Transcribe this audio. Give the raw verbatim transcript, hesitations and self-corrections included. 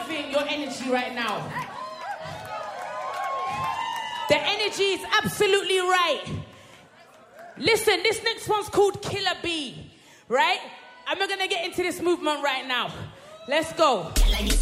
loving your energy right now. The energy is absolutely right. Listen, this next one's called Killer Bee, right? And we're gonna get into this movement right now. Let's go. Like